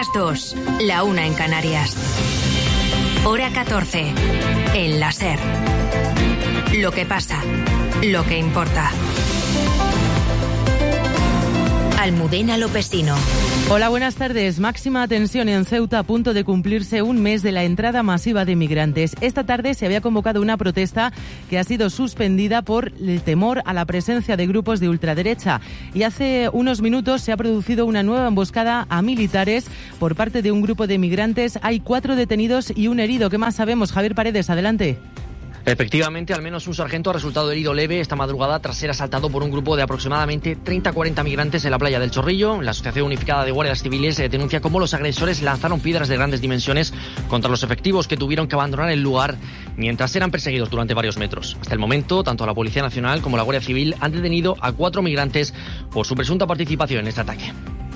las 2, la 1 en Canarias. Hora 14, en la SER. Lo que pasa, lo que importa. Almudena Lopesino. Hola, buenas tardes. Máxima tensión en Ceuta a punto de cumplirse un mes de la entrada masiva de migrantes. Esta tarde se había convocado una protesta que ha sido suspendida por el temor a la presencia de grupos de ultraderecha. Y hace unos minutos se ha producido una nueva emboscada a militares por parte de un grupo de migrantes. Hay 4 detenidos y un herido. ¿Qué más sabemos? Javier Paredes, adelante. Efectivamente, al menos un sargento ha resultado herido leve esta madrugada tras ser asaltado por un grupo de aproximadamente 30-40 migrantes en la playa del Chorrillo. La Asociación Unificada de Guardias Civiles denuncia cómo los agresores lanzaron piedras de grandes dimensiones contra los efectivos que tuvieron que abandonar el lugar mientras eran perseguidos durante varios metros. Hasta el momento, tanto la Policía Nacional como la Guardia Civil han detenido a 4 migrantes por su presunta participación en este ataque.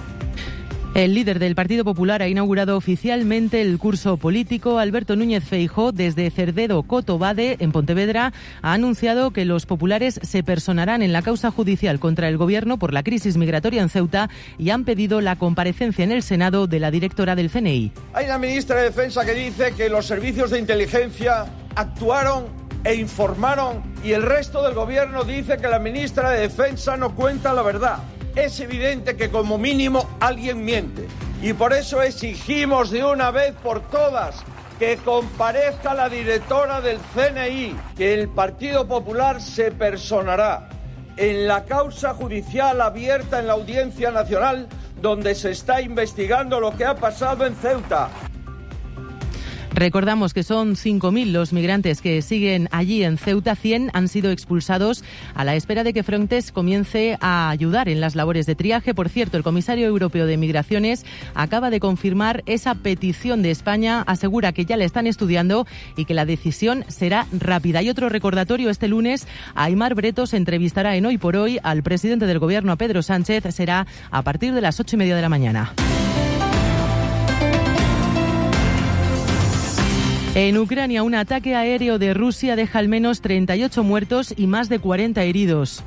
El líder del Partido Popular ha inaugurado oficialmente el curso político. Alberto Núñez Feijóo, desde Cerdedo Cotobade, en Pontevedra, ha anunciado que los populares se personarán en la causa judicial contra el Gobierno por la crisis migratoria en Ceuta y han pedido la comparecencia en el Senado de la directora del CNI. Hay una ministra de Defensa que dice que los servicios de inteligencia actuaron e informaron y el resto del Gobierno dice que la ministra de Defensa no cuenta la verdad. Es evidente que como mínimo alguien miente y por eso exigimos de una vez por todas que comparezca la directora del CNI, que el Partido Popular se personará en la causa judicial abierta en la Audiencia Nacional donde se está investigando lo que ha pasado en Ceuta. Recordamos que son 5.000 los migrantes que siguen allí en Ceuta. 100 han sido expulsados a la espera de que Frontex comience a ayudar en las labores de triaje. Por cierto, el comisario europeo de Migraciones acaba de confirmar esa petición de España. Asegura que ya la están estudiando y que la decisión será rápida. Y otro recordatorio: este lunes Aimar Bretos entrevistará en Hoy por Hoy al presidente del Gobierno, a Pedro Sánchez. Será a partir de las 8:30 de la mañana. En Ucrania, un ataque aéreo de Rusia deja al menos 38 muertos y más de 40 heridos.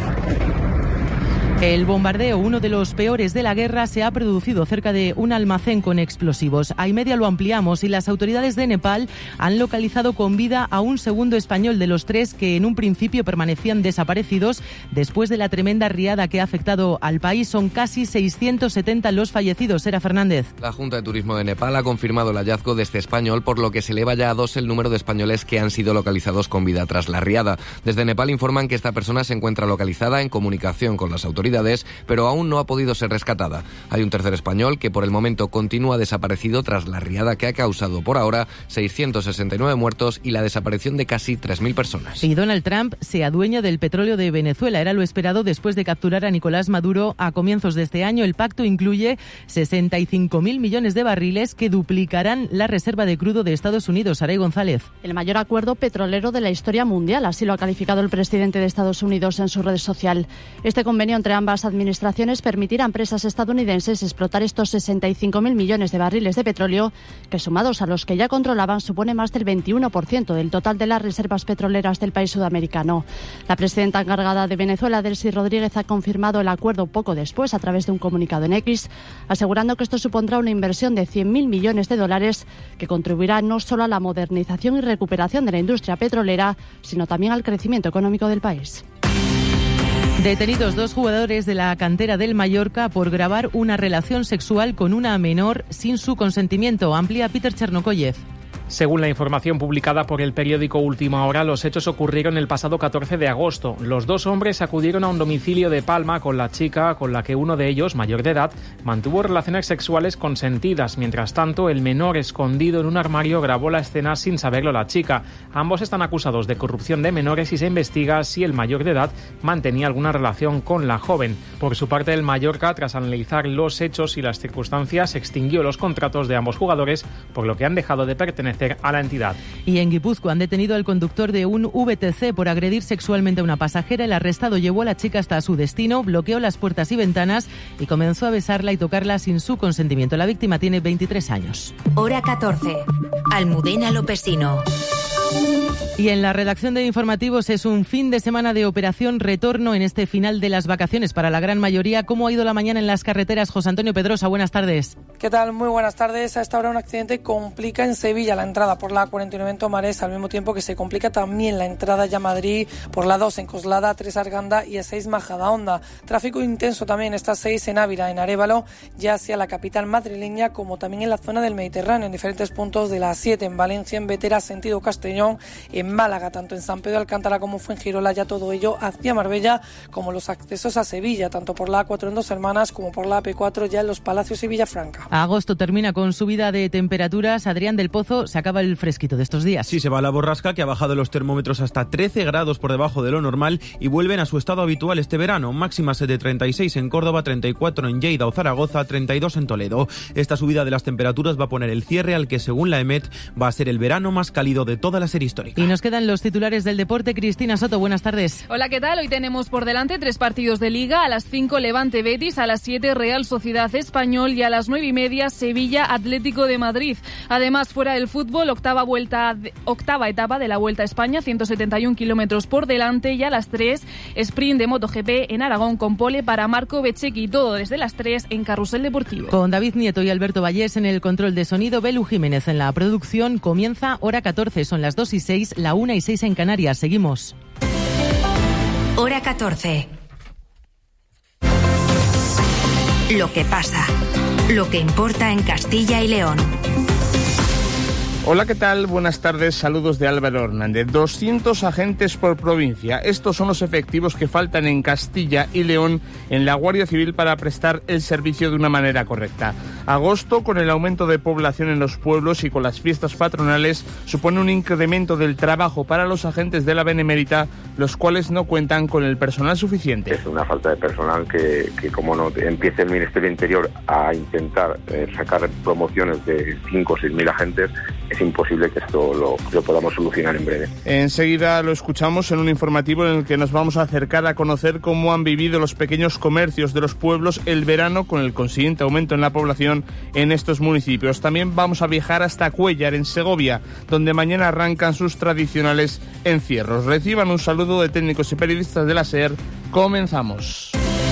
El bombardeo, uno de los peores de la guerra, se ha producido cerca de un almacén con explosivos. A y media lo ampliamos y las autoridades de Nepal han localizado con vida a un segundo español de los 3 que en un principio permanecían desaparecidos después de la tremenda riada que ha afectado al país. Son casi 670 los fallecidos. Sera Fernández. La Junta de Turismo de Nepal ha confirmado el hallazgo de este español, por lo que se eleva ya a 2 el número de españoles que han sido localizados con vida tras la riada. Desde Nepal informan que esta persona se encuentra localizada en comunicación con las autoridades, pero aún no ha podido ser rescatada. Hay un tercer español que por el momento continúa desaparecido tras la riada que ha causado por ahora 669 muertos y la desaparición de casi 3.000 personas. Y Donald Trump se adueña del petróleo de Venezuela. Era lo esperado después de capturar a Nicolás Maduro a comienzos de este año. El pacto incluye 65.000 millones de barriles que duplicarán la reserva de crudo de Estados Unidos. Saray González. El mayor acuerdo petrolero de la historia mundial, así lo ha calificado el presidente de Estados Unidos en su red social. Este convenio entre ambas administraciones permitirá a empresas estadounidenses explotar estos 65.000 millones de barriles de petróleo, que sumados a los que ya controlaban supone más del 21% del total de las reservas petroleras del país sudamericano. La presidenta encargada de Venezuela, Delcy Rodríguez, ha confirmado el acuerdo poco después a través de un comunicado en X, asegurando que esto supondrá una inversión de 100.000 millones de dólares que contribuirá no solo a la modernización y recuperación de la industria petrolera, sino también al crecimiento económico del país. Detenidos 2 jugadores de la cantera del Mallorca por grabar una relación sexual con una menor sin su consentimiento. Amplía Peter Chernokoyev. Según la información publicada por el periódico Última Hora, los hechos ocurrieron el pasado 14 de agosto. Los 2 hombres acudieron a un domicilio de Palma con la chica con la que uno de ellos, mayor de edad, mantuvo relaciones sexuales consentidas. Mientras tanto, el menor, escondido en un armario, grabó la escena sin saberlo la chica. Ambos están acusados de corrupción de menores y se investiga si el mayor de edad mantenía alguna relación con la joven. Por su parte, el Mallorca, tras analizar los hechos y las circunstancias, extinguió los contratos de ambos jugadores, por lo que han dejado de pertenecer a la entidad. Y en Guipúzcoa han detenido al conductor de un VTC por agredir sexualmente a una pasajera. El arrestado llevó a la chica hasta su destino, bloqueó las puertas y ventanas y comenzó a besarla y tocarla sin su consentimiento. La víctima tiene 23 años. Hora 14. Almudena Lopesino. Y en la redacción de informativos es un fin de semana de operación retorno en este final de las vacaciones para la gran mayoría. ¿Cómo ha ido la mañana en las carreteras? José Antonio Pedrosa, buenas tardes. ¿Qué tal? Muy buenas tardes. A esta hora un accidente complica en Sevilla la entrada por la 49 en Tomares, al mismo tiempo que se complica también la entrada ya a Madrid por la 2 en Coslada, 3 Arganda y a 6 Majadahonda. Tráfico intenso también esta 6 en Ávila, en Arévalo, ya hacia la capital madrileña, como también en la zona del Mediterráneo, en diferentes puntos de la 7 en Valencia, en Vetera, sentido Castellón, en Málaga, tanto en San Pedro de Alcántara como Fuengirola, ya todo ello hacia Marbella, como los accesos a Sevilla, tanto por la A4 en Dos Hermanas como por la AP4 ya en Los Palacios y Villafranca. Agosto termina con subida de temperaturas. Adrián del Pozo, se acaba el fresquito de estos días. Sí, se va la borrasca, que ha bajado los termómetros hasta 13 grados por debajo de lo normal y vuelven a su estado habitual este verano. Máximas de 36 en Córdoba, 34 en Lleida o Zaragoza, 32 en Toledo. Esta subida de las temperaturas va a poner el cierre al que, según la EMET, va a ser el verano más cálido de toda la serie histórica. Y nos quedan los titulares del deporte. Cristina Soto, buenas tardes. Hola, ¿qué tal? Hoy tenemos por delante 3 partidos de Liga. A las 5 Levante Betis, a las 7 Real Sociedad Español y a las 9:30 Sevilla Atlético de Madrid. Además, fuera del fútbol, octava etapa de la Vuelta a España, 171 kilómetros por delante, y a las 3 sprint de MotoGP en Aragón con pole para Marco Bezzecchi, todo desde las 3 en Carrusel Deportivo. Con David Nieto y Alberto Vallés en el control de sonido, Belu Jiménez en la producción. Comienza Hora 14, son las 2:06, la 1:06 en Canarias. Seguimos. Hora 14. Lo que pasa, lo que importa en Castilla y León. Hola, ¿qué tal? Buenas tardes, saludos de Álvaro Hernández. 200 agentes por provincia. Estos son los efectivos que faltan en Castilla y León en la Guardia Civil para prestar el servicio de una manera correcta. Agosto, con el aumento de población en los pueblos y con las fiestas patronales, supone un incremento del trabajo para los agentes de la Benemérita, los cuales no cuentan con el personal suficiente. Es una falta de personal que como no empiece el Ministerio de Interior a intentar sacar promociones de 5 o 6 mil agentes, es imposible que esto lo podamos solucionar en breve. Enseguida lo escuchamos en un informativo en el que nos vamos a acercar a conocer cómo han vivido los pequeños comercios de los pueblos el verano con el consiguiente aumento en la población en estos municipios. También vamos a viajar hasta Cuéllar, en Segovia, donde mañana arrancan sus tradicionales encierros. Reciban un saludo de técnicos y periodistas de la SER. Comenzamos.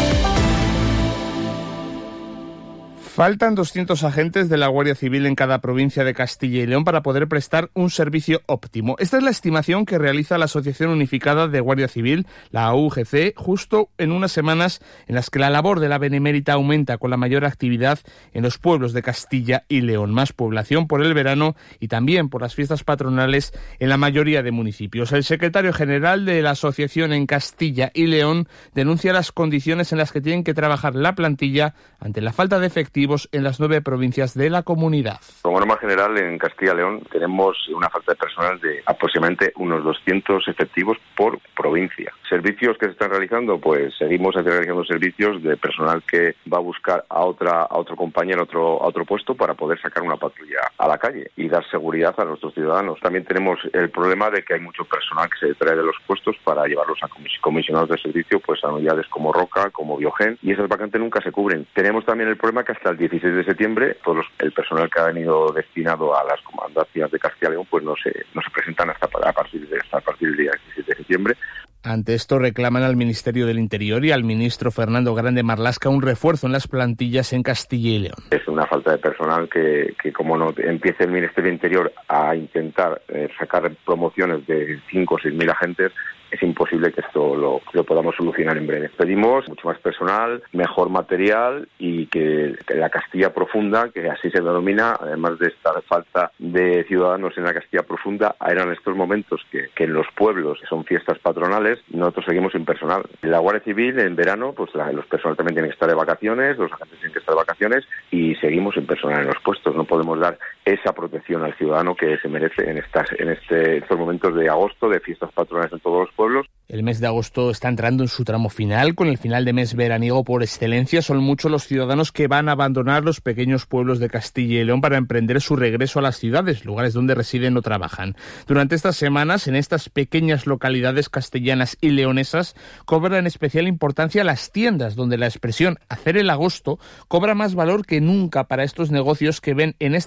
Faltan 200 agentes de la Guardia Civil en cada provincia de Castilla y León para poder prestar un servicio óptimo. Esta es la estimación que realiza la Asociación Unificada de Guardia Civil, la AUGC, justo en unas semanas en las que la labor de la Benemérita aumenta con la mayor actividad en los pueblos de Castilla y León. Más población por el verano y también por las fiestas patronales en la mayoría de municipios. El secretario general de la asociación en Castilla y León denuncia las condiciones en las que tienen que trabajar la plantilla ante la falta de efectivos en las 9 provincias de la comunidad. Como norma general, en Castilla y León tenemos una falta de personal de aproximadamente unos 200 efectivos por provincia. ¿Servicios que se están realizando? Pues seguimos realizando servicios de personal que va a buscar a otro compañero, a otro puesto para poder sacar una patrulla a la calle y dar seguridad a nuestros ciudadanos. También tenemos el problema de que hay mucho personal que se trae de los puestos para llevarlos a comisionados de servicio, pues a unidades como Roca, como Biogen, y esas vacantes nunca se cubren. Tenemos también el problema que hasta el 16 de septiembre el personal que ha venido destinado a las comandancias de Castilla y León pues no se presentan hasta a partir del día 17 de septiembre. Ante esto reclaman al Ministerio del Interior y al ministro Fernando Grande Marlaska un refuerzo en las plantillas en Castilla y León. Es una falta de personal que como no empiece el Ministerio del Interior a intentar sacar promociones de 5 o 6 mil agentes, es imposible que esto lo podamos solucionar en breve. Pedimos mucho más personal, mejor material y que la Castilla Profunda, que así se denomina, además de esta falta de ciudadanos en la Castilla Profunda, eran estos momentos que en los pueblos, que son fiestas patronales, nosotros seguimos sin personal. La Guardia Civil en verano, pues los personal también tienen que estar de vacaciones, los agentes tienen que estar de vacaciones y seguimos sin personal en los puestos. No podemos dar esa protección al ciudadano que se merece en estos momentos de agosto, de fiestas patronales en todos los pueblos. El mes de agosto está entrando en su tramo final. Con el final de mes veraniego por excelencia, son muchos los ciudadanos que van a abandonar los pequeños pueblos de Castilla y León para emprender su regreso a las ciudades, lugares donde residen o trabajan. Durante estas semanas, en estas pequeñas localidades castellanas y leonesas, cobran especial importancia las tiendas, donde la expresión hacer el agosto cobra más valor que nunca para estos negocios que ven en estas semanas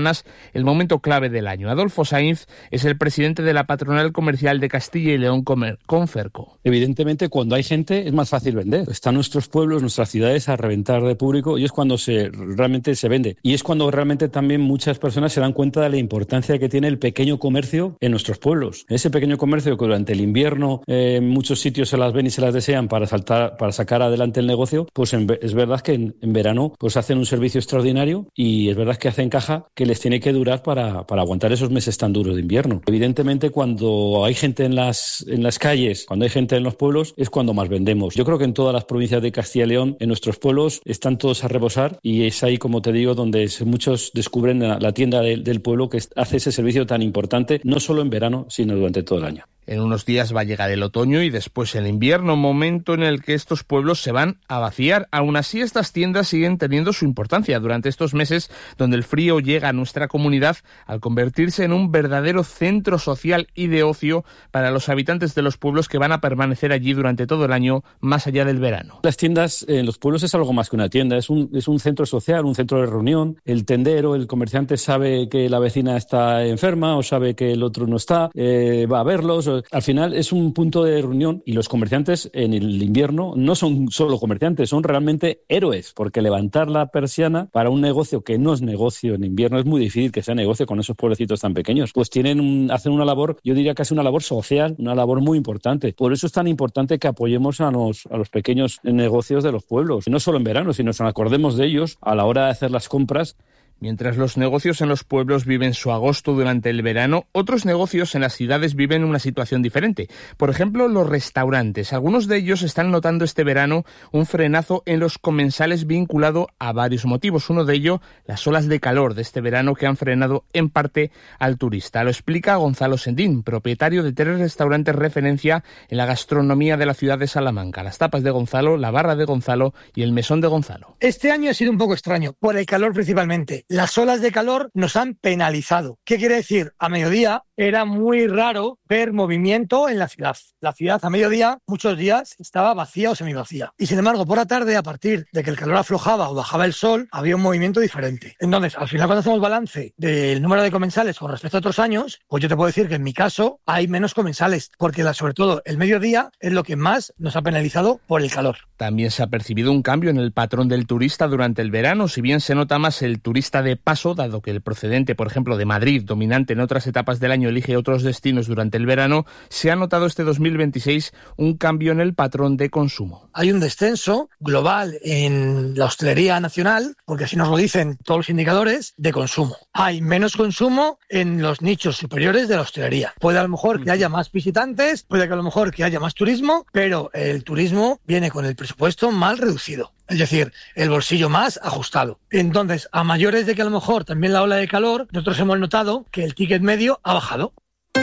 semanas el momento clave del año. Adolfo Sainz es el presidente de la Patronal Comercial de Castilla y León, Conferco. Evidentemente, cuando hay gente es más fácil vender. Están nuestros pueblos, nuestras ciudades a reventar de público y es cuando realmente se vende. Y es cuando realmente también muchas personas se dan cuenta de la importancia que tiene el pequeño comercio en nuestros pueblos. Ese pequeño comercio que durante el invierno en muchos sitios se las ven y se las desean para sacar adelante el negocio, pues es verdad que en verano pues hacen un servicio extraordinario y es verdad que hacen caja que les tiene que durar para aguantar esos meses tan duros de invierno. Evidentemente, cuando hay gente en las calles, cuando hay gente en los pueblos, es cuando más vendemos. Yo creo que en todas las provincias de Castilla y León, en nuestros pueblos, están todos a rebosar y es ahí, como te digo, donde muchos descubren la tienda del pueblo que hace ese servicio tan importante, no solo en verano, sino durante todo el año. En unos días va a llegar el otoño y después el invierno, momento en el que estos pueblos se van a vaciar. Aún así, estas tiendas siguen teniendo su importancia durante estos meses donde el frío llega a nuestra comunidad al convertirse en un verdadero centro social y de ocio para los habitantes de los pueblos que van a permanecer allí durante todo el año, más allá del verano. Las tiendas en los pueblos es algo más que una tienda, es un centro social, un centro de reunión. El tendero, el comerciante sabe que la vecina está enferma o sabe que el otro no está, va a verlos. Al final es un punto de reunión y los comerciantes en el invierno no son solo comerciantes, son realmente héroes, porque levantar la persiana para un negocio que no es negocio en invierno es muy difícil que sea negocio con esos pueblecitos tan pequeños. Pues hacen una labor, yo diría casi una labor social, una labor muy importante. Por eso es tan importante que apoyemos a los pequeños negocios de los pueblos, no solo en verano, sino que nos acordemos de ellos a la hora de hacer las compras. Mientras los negocios en los pueblos viven su agosto durante el verano, otros negocios en las ciudades viven una situación diferente. Por ejemplo, los restaurantes. Algunos de ellos están notando este verano un frenazo en los comensales vinculado a varios motivos. Uno de ellos, las olas de calor de este verano que han frenado en parte al turista. Lo explica Gonzalo Sendín, propietario de 3 restaurantes referencia en la gastronomía de la ciudad de Salamanca. Las Tapas de Gonzalo, la Barra de Gonzalo y el Mesón de Gonzalo. Este año ha sido un poco extraño, por el calor principalmente. Las olas de calor nos han penalizado. ¿Qué quiere decir? A mediodía era muy raro ver movimiento en la ciudad. La ciudad a mediodía, muchos días, estaba vacía o semivacía. Y sin embargo, por la tarde, a partir de que el calor aflojaba o bajaba el sol, había un movimiento diferente. Entonces, al final, cuando hacemos balance del número de comensales con respecto a otros años, pues yo te puedo decir que en mi caso hay menos comensales, porque sobre todo el mediodía es lo que más nos ha penalizado por el calor. También se ha percibido un cambio en el patrón del turista durante el verano, si bien se nota más el turista de paso, dado que el procedente, por ejemplo, de Madrid, dominante en otras etapas del año, elige otros destinos durante el verano, se ha notado este 2026 un cambio en el patrón de consumo. Hay un descenso global en la hostelería nacional, porque así nos lo dicen todos los indicadores, de consumo. Hay menos consumo en los nichos superiores de la hostelería. Puede a lo mejor que haya más visitantes, puede que a lo mejor que haya más turismo, pero el turismo viene con el presupuesto mal reducido. Es decir, el bolsillo más ajustado. Entonces, a mayores de que a lo mejor también la ola de calor, nosotros hemos notado que el ticket medio ha bajado.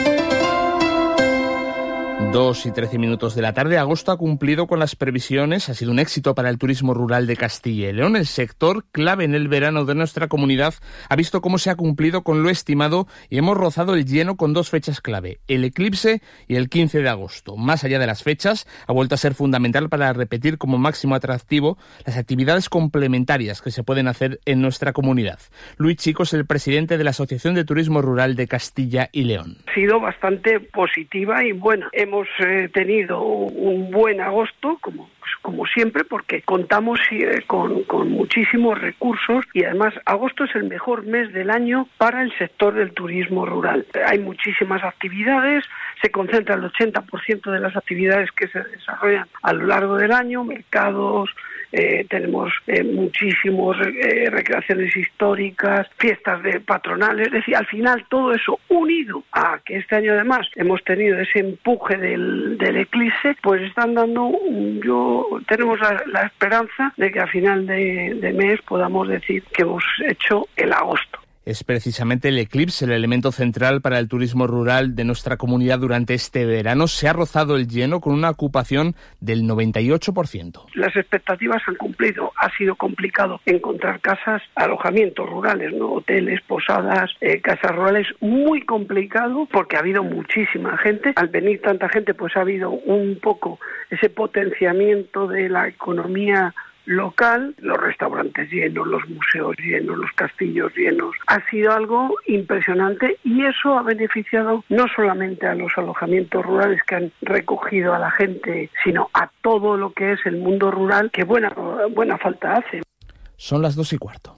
2:13 de la tarde. Agosto ha cumplido con las previsiones. Ha sido un éxito para el turismo rural de Castilla y León. El sector clave en el verano de nuestra comunidad ha visto cómo se ha cumplido con lo estimado y hemos rozado el lleno con 2 fechas clave, el eclipse y el 15 de agosto. Más allá de las fechas, ha vuelto a ser fundamental para repetir como máximo atractivo las actividades complementarias que se pueden hacer en nuestra comunidad. Luis Chico es el presidente de la Asociación de Turismo Rural de Castilla y León. Ha sido bastante positiva y buena. Hemos tenido un buen agosto, como siempre, porque contamos con muchísimos recursos y además agosto es el mejor mes del año para el sector del turismo rural. Hay muchísimas actividades, se concentra el 80% de las actividades que se desarrollan a lo largo del año, mercados, tenemos muchísimos recreaciones históricas, fiestas de patronales, es decir, al final todo eso unido a que este año además hemos tenido ese empuje del eclipse, pues están dando, tenemos la esperanza de que a final de mes podamos decir que hemos hecho el agosto. Es precisamente el eclipse el elemento central para el turismo rural de nuestra comunidad durante este verano. Se ha rozado el lleno con una ocupación del 98%. Las expectativas han cumplido. Ha sido complicado encontrar casas, alojamientos rurales, ¿no? Hoteles, posadas, casas rurales, muy complicado porque ha habido muchísima gente. Al venir tanta gente, pues ha habido un poco ese potenciamiento de la economía local, los restaurantes llenos, los museos llenos, los castillos llenos. Ha sido algo impresionante y eso ha beneficiado no solamente a los alojamientos rurales que han recogido a la gente, sino a todo lo que es el mundo rural, que buena falta hace. Son las 2:15.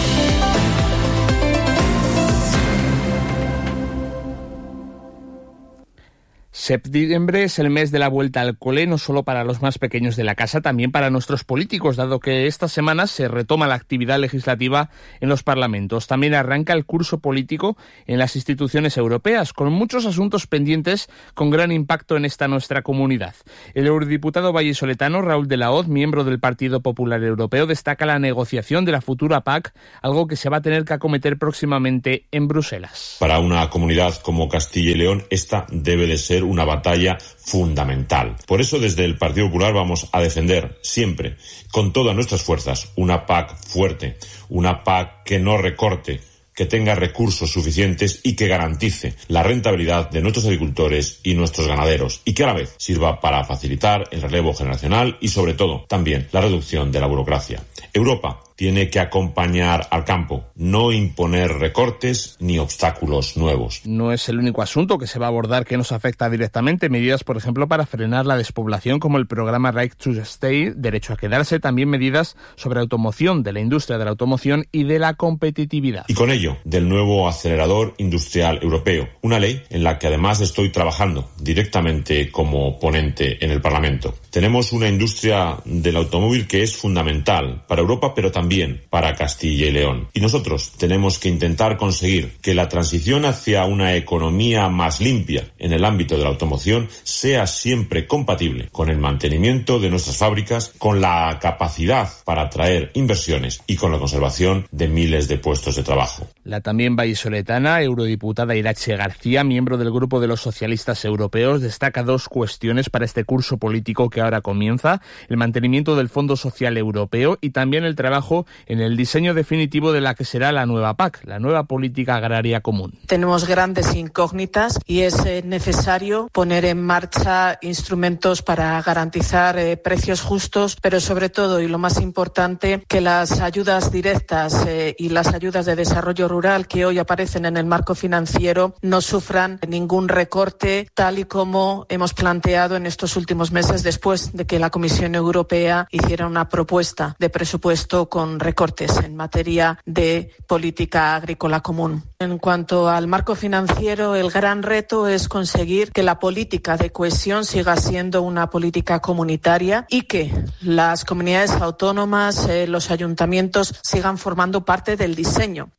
Septiembre es el mes de la vuelta al cole, no solo para los más pequeños de la casa, también para nuestros políticos, dado que estas semanas se retoma la actividad legislativa en los parlamentos. También arranca el curso político en las instituciones europeas, con muchos asuntos pendientes con gran impacto en esta nuestra comunidad. El eurodiputado vallisoletano Raúl de la Hoz, miembro del Partido Popular Europeo, destaca la negociación de la futura PAC, algo que se va a tener que acometer próximamente en Bruselas. Para una comunidad como Castilla y León, esta debe de ser una batalla fundamental. Por eso, desde el Partido Popular vamos a defender siempre, con todas nuestras fuerzas, una PAC fuerte, una PAC que no recorte, que tenga recursos suficientes y que garantice la rentabilidad de nuestros agricultores y nuestros ganaderos, y que a la vez sirva para facilitar el relevo generacional y, sobre todo, también la reducción de la burocracia. Europa tiene que acompañar al campo, no imponer recortes ni obstáculos nuevos. No es el único asunto que se va a abordar que nos afecta directamente. Medidas, por ejemplo, para frenar la despoblación, como el programa Right to Stay, derecho a quedarse. También medidas sobre automoción, de la industria de la automoción y de la competitividad. Y con ello, del nuevo acelerador industrial europeo. Una ley en la que además estoy trabajando directamente como ponente en el Parlamento. Tenemos una industria del automóvil que es fundamental para Europa, pero también para Castilla y León. Y nosotros tenemos que intentar conseguir que la transición hacia una economía más limpia en el ámbito de la automoción sea siempre compatible con el mantenimiento de nuestras fábricas, con la capacidad para atraer inversiones y con la conservación de miles de puestos de trabajo. La también vallisoletana, eurodiputada Irache García, miembro del Grupo de los Socialistas Europeos, destaca dos cuestiones para este curso político que ahora comienza: el mantenimiento del Fondo Social Europeo y también el trabajo en el diseño definitivo de la que será la nueva PAC, la nueva Política Agraria Común. Tenemos grandes incógnitas y es necesario poner en marcha instrumentos para garantizar precios justos, pero sobre todo, y lo más importante, que las ayudas directas y las ayudas de desarrollo rural que hoy aparecen en el marco financiero no sufran ningún recorte, tal y como hemos planteado en estos últimos meses, después de que la Comisión Europea hiciera una propuesta de presupuesto con recortes en materia de política agrícola común. En cuanto al marco financiero, el gran reto es conseguir que la política de cohesión siga siendo una política comunitaria y que las comunidades autónomas, los ayuntamientos, sigan formando parte del diseño.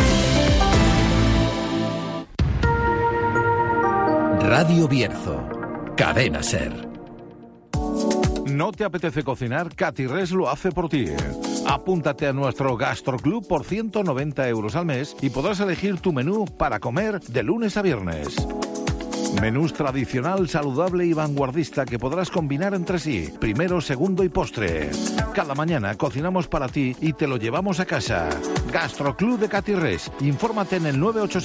Radio Bierzo, Cadena SER. ¿No te apetece cocinar? Catirres lo hace por ti. Apúntate a nuestro Gastroclub por 190 euros al mes y podrás elegir tu menú para comer de lunes a viernes. Menús tradicional, saludable y vanguardista que podrás combinar entre sí, primero, segundo y postre. Cada mañana cocinamos para ti y te lo llevamos a casa. Gastroclub de Catirres. Infórmate en el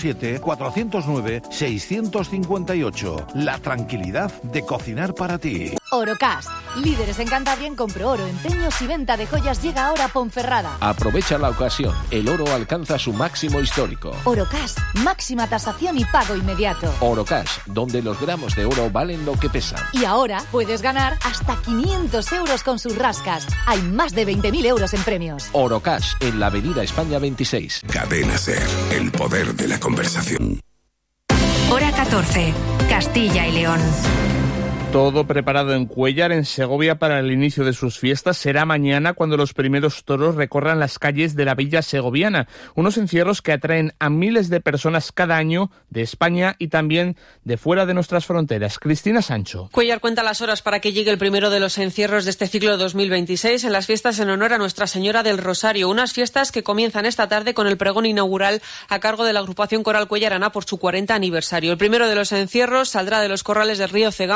987-409-658. La tranquilidad de cocinar para ti. Orocas, líderes en Cantabria en compro oro, empeños y venta de joyas, llega ahora a Ponferrada. Aprovecha la ocasión, el oro alcanza su máximo histórico. Orocas, máxima tasación y pago inmediato. Orocas, donde los gramos de oro valen lo que pesan. Y ahora puedes ganar hasta 500 euros con sus rascas. Hay más de 20.000 euros en premios. Orocash, en la Avenida España 26. Cadena SER, el poder de la conversación. Hora 14, Castilla y León. Todo preparado en Cuéllar, en Segovia, para el inicio de sus fiestas. Será mañana cuando los primeros toros recorran las calles de la villa segoviana. Unos encierros que atraen a miles de personas cada año de España y también de fuera de nuestras fronteras. Cristina Sancho. Cuéllar cuenta las horas para que llegue el primero de los encierros de este ciclo 2026 en las fiestas en honor a Nuestra Señora del Rosario. Unas fiestas que comienzan esta tarde con el pregón inaugural a cargo de la agrupación coral cuellarana por su 40 aniversario. El primero de los encierros saldrá de los corrales del río Cega mañana a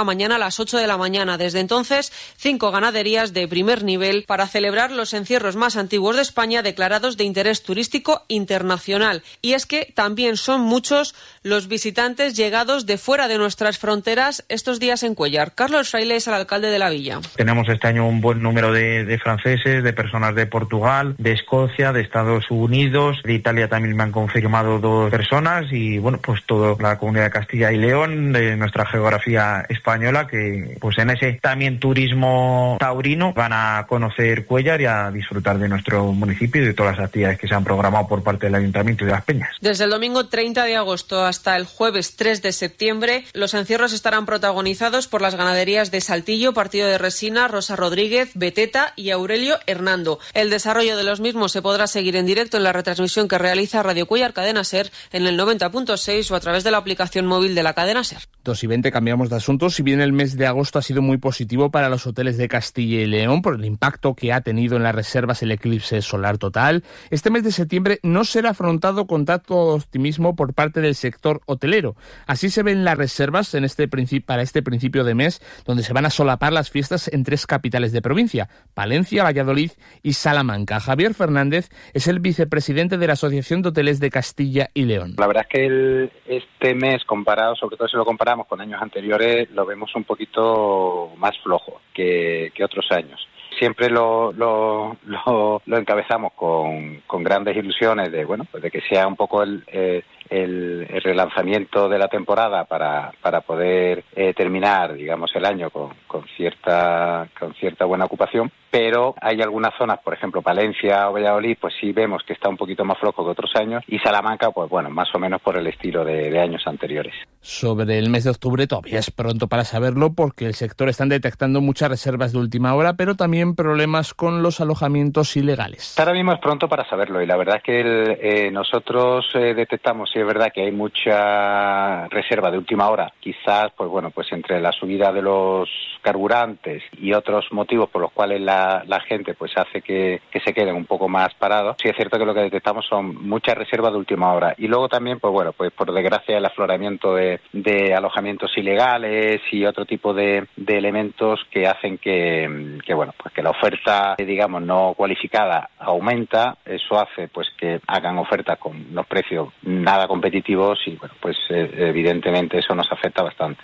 las 8 de la mañana. Desde entonces, 5 ganaderías de primer nivel para celebrar los encierros más antiguos de España declarados de interés turístico internacional. Y es que también son muchos los visitantes llegados de fuera de nuestras fronteras estos días en Cuéllar. Carlos Fraile es el alcalde de la villa. Tenemos este año un buen número de franceses, de personas de Portugal, de Escocia, de Estados Unidos, de Italia también me han confirmado 2 personas y bueno, pues toda la comunidad de Castilla y León, de nuestra geografía española, que pues en ese también turismo taurino van a conocer Cuéllar y a disfrutar de nuestro municipio y de todas las actividades que se han programado por parte del Ayuntamiento y de Las Peñas. Desde el domingo 30 de agosto hasta el jueves 3 de septiembre, los encierros estarán protagonizados por las ganaderías de Saltillo, Partido de Resina, Rosa Rodríguez, Beteta y Aurelio Hernando. El desarrollo de los mismos se podrá seguir en directo en la retransmisión que realiza Radio Cuéllar Cadena SER en el 90.6 o a través de la aplicación móvil de la cadena SER. 2:20, cambiamos de asunto. Si bien el mes de agosto ha sido muy positivo para los hoteles de Castilla y León por el impacto que ha tenido en las reservas el eclipse solar total, este mes de septiembre no será afrontado con tanto optimismo por parte del sector hotelero. Así se ven las reservas para este principio de mes, donde se van a solapar las fiestas en 3 capitales de provincia, Palencia, Valladolid y Salamanca. Javier Fernández es el vicepresidente de la Asociación de Hoteles de Castilla y León. La verdad es que este mes, comparado, sobre todo si lo comparamos con años anteriores, lo vemos un poquito más flojo que otros años. Siempre lo encabezamos con grandes ilusiones de que sea un poco el relanzamiento de la temporada para poder terminar, digamos, el año con cierta buena ocupación. Pero hay algunas zonas, por ejemplo, Palencia o Valladolid, pues sí vemos que está un poquito más flojo que otros años, y Salamanca, pues bueno, más o menos por el estilo de años anteriores. Sobre el mes de octubre todavía es pronto para saberlo porque el sector está detectando muchas reservas de última hora, pero también problemas con los alojamientos ilegales. Ahora mismo es pronto para saberlo y la verdad es que nosotros detectamos, sí es verdad que hay mucha reserva de última hora, quizás pues entre la subida de los carburantes y otros motivos por los cuales la gente pues hace que se queden un poco más parados. Sí es cierto que lo que detectamos son muchas reservas de última hora y luego también pues por desgracia el afloramiento de alojamientos ilegales y otro tipo de elementos que hacen que la oferta digamos no cualificada aumenta. Eso hace pues que hagan ofertas con los precios nada competitivos y evidentemente eso nos afecta bastante.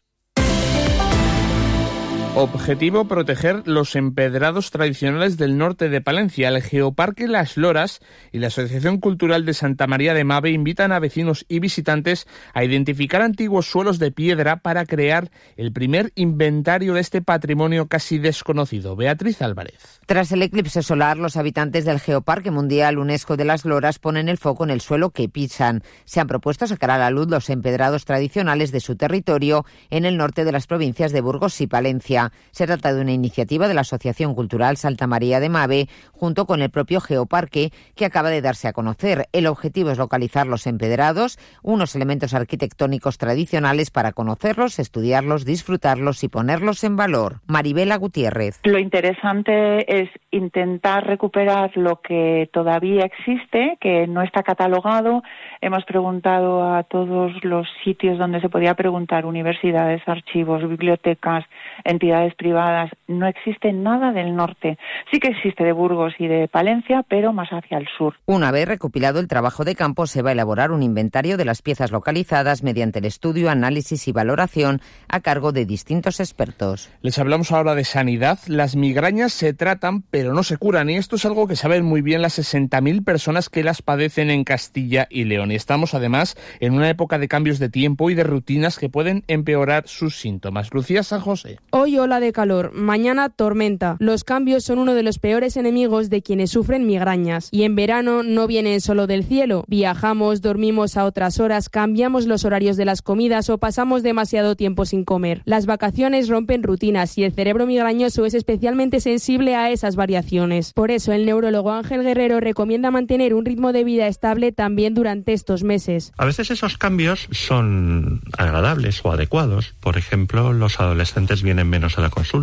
Objetivo: proteger los empedrados tradicionales del norte de Palencia. El Geoparque Las Loras y la Asociación Cultural de Santa María de Mave invitan a vecinos y visitantes a identificar antiguos suelos de piedra para crear el primer inventario de este patrimonio casi desconocido. Beatriz Álvarez. Tras el eclipse solar, los habitantes del Geoparque Mundial UNESCO de Las Loras ponen el foco en el suelo que pisan. Se han propuesto sacar a la luz los empedrados tradicionales de su territorio en el norte de las provincias de Burgos y Palencia. Se trata de una iniciativa de la Asociación Cultural Santa María de Mave, junto con el propio Geoparque, que acaba de darse a conocer. El objetivo es localizar los empedrados, unos elementos arquitectónicos tradicionales, para conocerlos, estudiarlos, disfrutarlos y ponerlos en valor. Maribela Gutiérrez. Lo interesante es intentar recuperar lo que todavía existe, que no está catalogado. Hemos preguntado a todos los sitios donde se podía preguntar, universidades, archivos, bibliotecas, entidades privadas. No existe nada del norte. Sí que existe de Burgos y de Palencia, pero más hacia el sur. Una vez recopilado el trabajo de campo, se va a elaborar un inventario de las piezas localizadas mediante el estudio, análisis y valoración a cargo de distintos expertos. Les hablamos ahora de sanidad. Las migrañas se tratan, pero no se curan, y esto es algo que saben muy bien las 60.000 personas que las padecen en Castilla y León. Y estamos además en una época de cambios de tiempo y de rutinas que pueden empeorar sus síntomas. Lucía San José. Hoy ola de calor, mañana tormenta. Los cambios son uno de los peores enemigos de quienes sufren migrañas. Y en verano no vienen solo del cielo. Viajamos, dormimos a otras horas, cambiamos los horarios de las comidas o pasamos demasiado tiempo sin comer. Las vacaciones rompen rutinas y el cerebro migrañoso es especialmente sensible a esas variaciones. Por eso el neurólogo Ángel Guerrero recomienda mantener un ritmo de vida estable también durante estos meses. A veces esos cambios son agradables o adecuados. Por ejemplo, los adolescentes vienen menos a la consulta,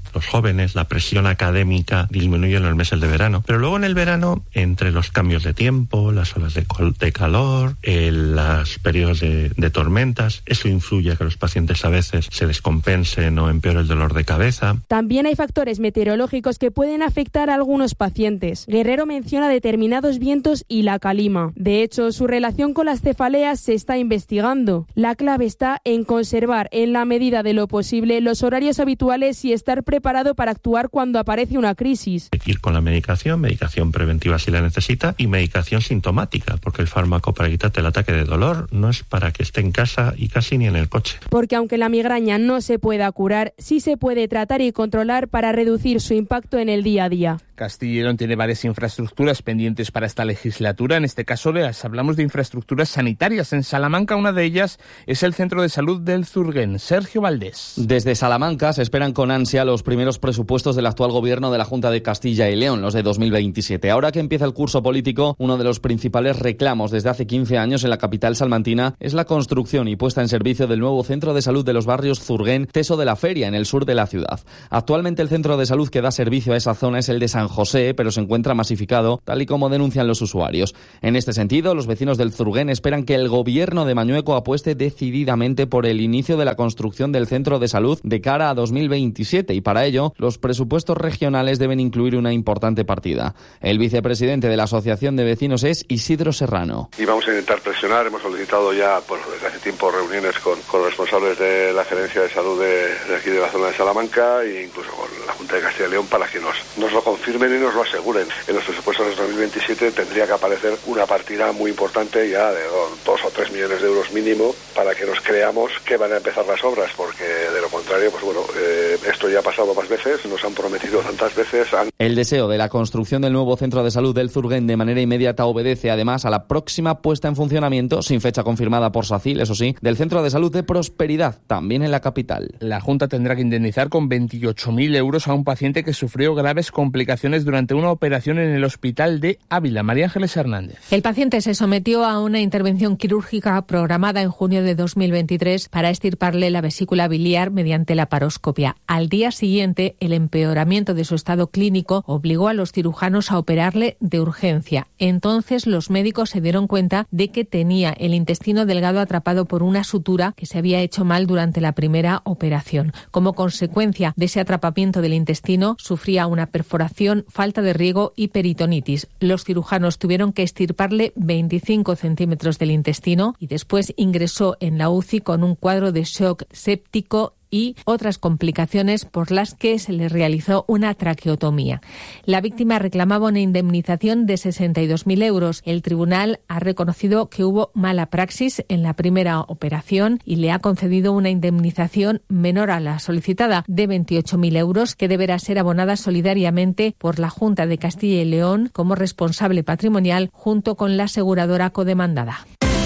los jóvenes, la presión académica disminuye en los meses de verano. Pero luego en el verano, entre los cambios de tiempo, las olas de calor, los periodos de tormentas, eso influye a que los pacientes a veces se descompensen o empeore el dolor de cabeza. También hay factores meteorológicos que pueden afectar a algunos pacientes. Guerrero menciona determinados vientos y la calima. De hecho, su relación con las cefaleas se está investigando. La clave está en conservar, en la medida de lo posible, los horarios habituales y estar preparado para actuar cuando aparece una crisis. Ir con la medicación preventiva si la necesita y medicación sintomática, porque el fármaco para quitarte el ataque de dolor no es para que esté en casa y casi ni en el coche. Porque aunque la migraña no se pueda curar, sí se puede tratar y controlar para reducir su impacto en el día a día. Castilla y León tiene varias infraestructuras pendientes para esta legislatura. En este caso les hablamos de infraestructuras sanitarias. En Salamanca una de ellas es el Centro de Salud del Zurguén. Sergio Valdés. Desde Salamanca se esperan con ansia los primeros presupuestos del actual gobierno de la Junta de Castilla y León, los de 2027. Ahora que empieza el curso político, uno de los principales reclamos desde hace 15 años en la capital salmantina es la construcción y puesta en servicio del nuevo Centro de Salud de los barrios Zurguén, Teso de la Feria, en el sur de la ciudad. Actualmente el centro de salud que da servicio a esa zona es el de San José, pero se encuentra masificado, tal y como denuncian los usuarios. En este sentido, los vecinos del Zurguén esperan que el gobierno de Mañueco apueste decididamente por el inicio de la construcción del centro de salud de cara a 2027 y para ello los presupuestos regionales deben incluir una importante partida. El vicepresidente de la Asociación de Vecinos es Isidro Serrano. Y vamos a intentar presionar, hemos solicitado ya desde hace tiempo reuniones con los responsables de la Gerencia de Salud de aquí de la zona de Salamanca e incluso con la Junta de Castilla y León para que nos lo confirmen y nos lo aseguren. En los presupuestos de 2027 tendría que aparecer una partida muy importante ya de 2 o 3 millones de euros mínimo para que nos creamos que van a empezar las obras, porque de lo contrario, pues bueno, esto ya ha pasado más veces, nos han prometido tantas veces. El deseo de la construcción del nuevo centro de salud del Zurguén de manera inmediata obedece además a la próxima puesta en funcionamiento, sin fecha confirmada por SACIL, eso sí, del Centro de Salud de Prosperidad, también en la capital. La Junta tendrá que indemnizar con 28.000 euros a un paciente que sufrió graves complicaciones durante una operación en el hospital de Ávila. María Ángeles Hernández. El paciente se sometió a una intervención quirúrgica programada en junio de 2023 para extirparle la vesícula biliar mediante laparoscopia. Al día siguiente, el empeoramiento de su estado clínico obligó a los cirujanos a operarle de urgencia. Entonces, los médicos se dieron cuenta de que tenía el intestino delgado atrapado por una sutura que se había hecho mal durante la primera operación. Como consecuencia de ese atrapamiento del intestino, sufría una perforación, falta de riego y peritonitis. Los cirujanos tuvieron que extirparle 25 centímetros del intestino y después ingresó en la UCI con un cuadro de shock séptico y otras complicaciones por las que se le realizó una traqueotomía. La víctima reclamaba una indemnización de 62.000 euros. El tribunal ha reconocido que hubo mala praxis en la primera operación y le ha concedido una indemnización menor a la solicitada de 28.000 euros que deberá ser abonada solidariamente por la Junta de Castilla y León como responsable patrimonial junto con la aseguradora codemandada.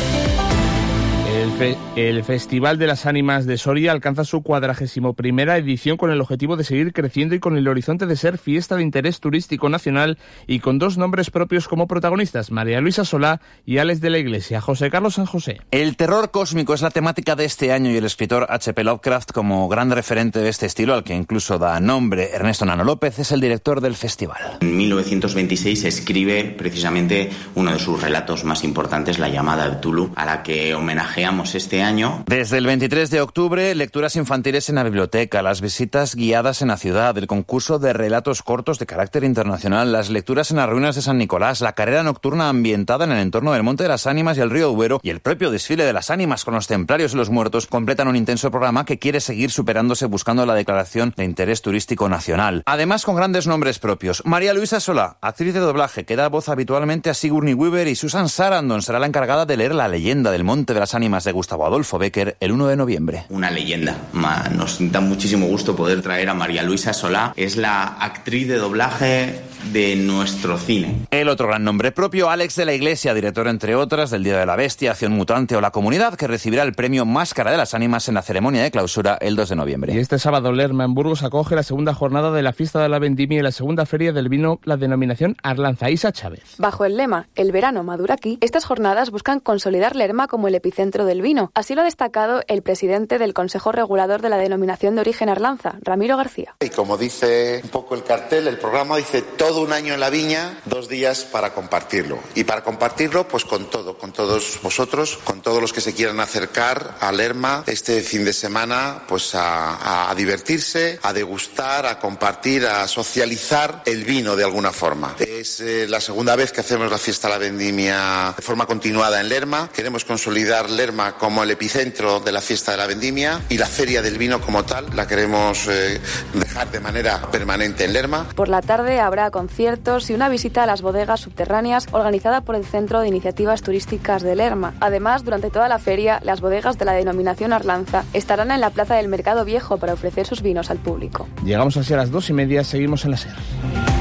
El Festival de las Ánimas de Soria alcanza su 41ª edición con el objetivo de seguir creciendo y con el horizonte de ser fiesta de interés turístico nacional y con 2 nombres propios como protagonistas, María Luisa Solá y Alex de la Iglesia. José Carlos San José. El terror cósmico es la temática de este año y el escritor H.P. Lovecraft, como gran referente de este estilo, al que incluso da nombre Ernesto Nano López, es el director del festival. En 1926 escribe precisamente uno de sus relatos más importantes, La llamada de Cthulhu, a la que homenajeamos este año. Desde el 23 de octubre, lecturas infantiles en la biblioteca, las visitas guiadas en la ciudad, el concurso de relatos cortos de carácter internacional, las lecturas en las ruinas de San Nicolás, la carrera nocturna ambientada en el entorno del Monte de las Ánimas y el río Duero y el propio desfile de las ánimas con los templarios y los muertos completan un intenso programa que quiere seguir superándose buscando la declaración de interés turístico nacional. Además, con grandes nombres propios. María Luisa Solá, actriz de doblaje que da voz habitualmente a Sigourney Weaver, y Susan Sarandon será la encargada de leer La leyenda del Monte de las Ánimas de Gustavo Adolfo Bécquer el 1 de noviembre. Una leyenda. Nos da muchísimo gusto poder traer a María Luisa Solá. Es la actriz de doblaje de nuestro cine. El otro gran nombre propio, Alex de la Iglesia, director entre otras del Día de la Bestia, Acción Mutante o La Comunidad, que recibirá el premio Máscara de las Ánimas en la ceremonia de clausura el 2 de noviembre. Y este sábado Lerma en Burgos acoge la segunda jornada de la Fiesta de la Vendimia y la segunda feria del vino, la denominación Arlanza. Isa Chávez. Bajo el lema El verano madura aquí, estas jornadas buscan consolidar Lerma como el epicentro del del vino. Así lo ha destacado el presidente del Consejo Regulador de la Denominación de Origen Arlanza, Ramiro García. Y como dice un poco el cartel, el programa dice todo un año en la viña, 2 días para compartirlo. Y para compartirlo, pues con todos vosotros, con todos los que se quieran acercar a Lerma este fin de semana, pues a divertirse, a degustar, a compartir, a socializar el vino de alguna forma. Es la segunda vez que hacemos la fiesta de la vendimia de forma continuada en Lerma. Queremos consolidar Lerma como el epicentro de la fiesta de la vendimia y la feria del vino como tal la queremos dejar de manera permanente en Lerma. Por la tarde habrá conciertos y una visita a las bodegas subterráneas organizada por el Centro de Iniciativas Turísticas de Lerma. Además, durante toda la feria, las bodegas de la denominación Arlanza estarán en la plaza del Mercado Viejo para ofrecer sus vinos al público. Llegamos así a las 2:30, seguimos en la SER.